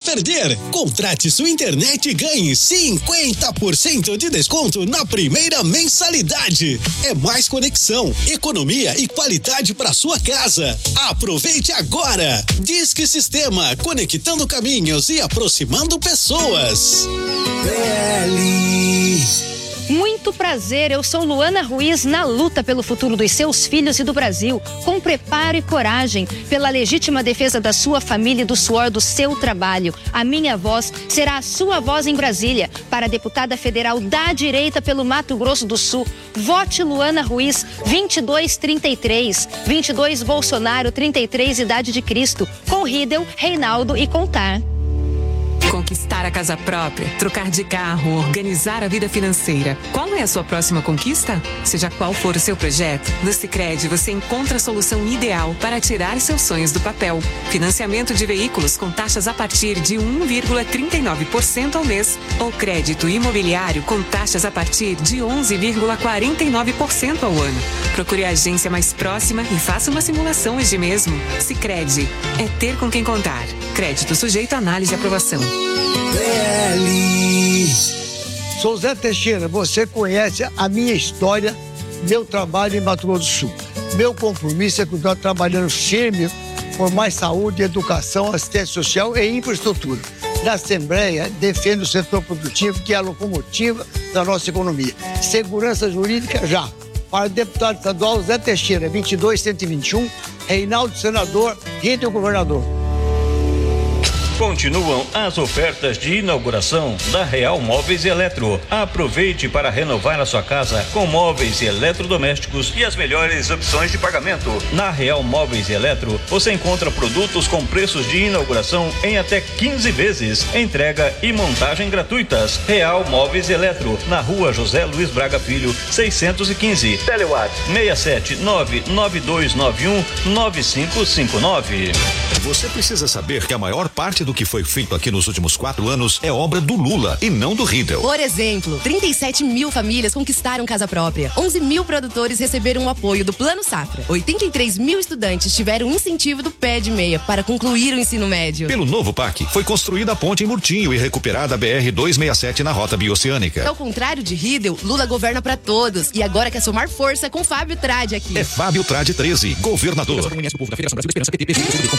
perder. Contrate sua internet e ganhe 50% de desconto na primeira mensalidade. É mais conexão, economia e qualidade para sua casa. Aproveite agora. Disque Sistema, conectando caminhos e aproximando pessoas. Muito prazer, eu sou Luana Ruiz na luta pelo futuro dos seus filhos e do Brasil, com preparo e coragem, pela legítima defesa da sua família e do suor do seu trabalho. A minha voz será a sua voz em Brasília, para a deputada federal da direita pelo Mato Grosso do Sul. Vote Luana Ruiz, 2233, 22 Bolsonaro, 33 Idade de Cristo, com Riedel, Reinaldo e Contar. Conquistar a casa própria, trocar de carro, organizar a vida financeira. Qual é a sua próxima conquista? Seja qual for o seu projeto, no Sicredi você encontra a solução ideal para tirar seus sonhos do papel. Financiamento de veículos com taxas a partir de 1,39% ao mês ou crédito imobiliário com taxas a partir de 11,49% ao ano. Procure a agência mais próxima e faça uma simulação hoje mesmo. Sicredi é ter com quem contar. Crédito sujeito a análise e aprovação. Sou Zé Teixeira, você conhece a minha história, meu trabalho em Mato Grosso do Sul. Meu compromisso é continuar trabalhando firme por mais saúde, educação, assistência social e infraestrutura. Na Assembleia, defendo o setor produtivo, que é a locomotiva da nossa economia. Segurança jurídica já. Para o deputado estadual Zé Teixeira, 22121, Reinaldo senador, Riedel governador. Continuam as ofertas de inauguração da Real Móveis e Eletro. Aproveite para renovar a sua casa com móveis e eletrodomésticos e as melhores opções de pagamento. Na Real Móveis e Eletro, você encontra produtos com preços de inauguração em até 15 vezes. Entrega e montagem gratuitas. Real Móveis e Eletro, na Rua José Luiz Braga Filho, 615. Telewat 67992919559. Você precisa saber que a maior parte do que foi feito aqui nos últimos 4 anos é obra do Lula e não do Riedel. Por exemplo, 37 mil famílias conquistaram casa própria, 11 mil produtores receberam o apoio do Plano Safra, 83 mil estudantes tiveram um incentivo do Pé de Meia para concluir o ensino médio. Pelo novo PAC, foi construída a ponte em Murtinho e recuperada a BR-267 na rota bioceânica. Ao contrário de Riedel, Lula governa para todos e agora quer somar força com Fábio Tradi aqui. É Fábio Tradi 13, governador.